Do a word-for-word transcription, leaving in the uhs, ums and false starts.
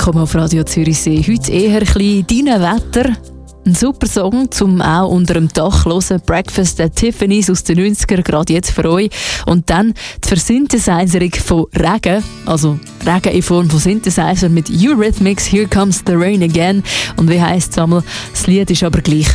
willkommen auf Radio Zürichsee. Heute eher ein bisschen dein Wetter. Ein super Song, zum auch unter dem Dach hören. Breakfast at Tiffany's aus den neunzigern, gerade jetzt für euch. Und dann die Versynthesizerung von Regen, also Regen in Form von Synthesizer mit Eurythmics, Here Comes the Rain Again. Und wie heisst es einmal? Das Lied ist aber gleich